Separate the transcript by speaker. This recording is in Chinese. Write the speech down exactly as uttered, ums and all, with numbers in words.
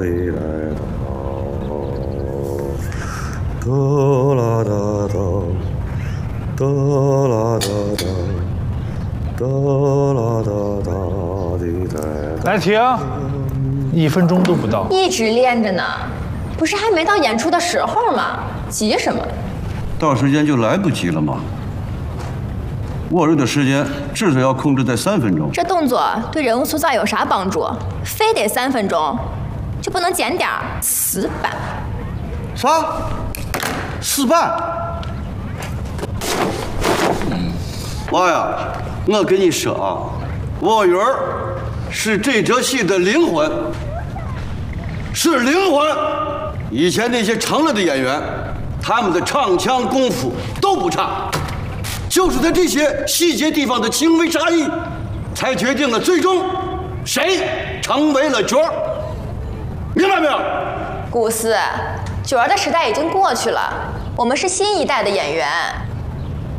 Speaker 1: 哆啦哒哒，哆啦哒哒，哆啦哒哒滴哒。
Speaker 2: 来停，一分钟都不到。
Speaker 3: 一直练着呢，不是还没到演出的时候吗？急什么？
Speaker 4: 到时间就来不及了吗？握瑞的时间至少要控制在三分钟。
Speaker 3: 这动作对人物塑造有啥帮助？非得三分钟，就不能减点儿死板？
Speaker 4: 啥？死板？娃呀，我跟你说啊，沃云是这出戏的灵魂，是灵魂。以前那些成了的演员，他们的唱腔功夫都不差，就是在这些细节地方的轻微差异，才决定了最终谁成为了角儿。明白没有？
Speaker 3: 古斯，角儿的时代已经过去了，我们是新一代的演员。